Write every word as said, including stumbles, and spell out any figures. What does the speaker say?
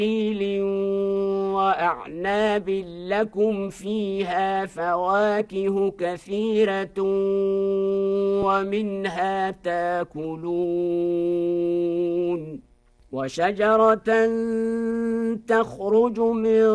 وأعناب لكم فيها فواكه كثيرة ومنها تاكلون وشجرة تخرج من